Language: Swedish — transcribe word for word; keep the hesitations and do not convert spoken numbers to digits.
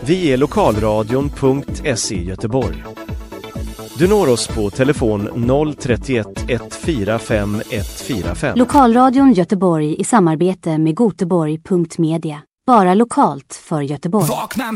Vi är lokalradion punkt se Göteborg. Du når oss på telefon noll tre ett ett fyra fem ett fyra fem. Lokalradion Göteborg i samarbete med Göteborg punkt media. Bara lokalt för Göteborg. Vakna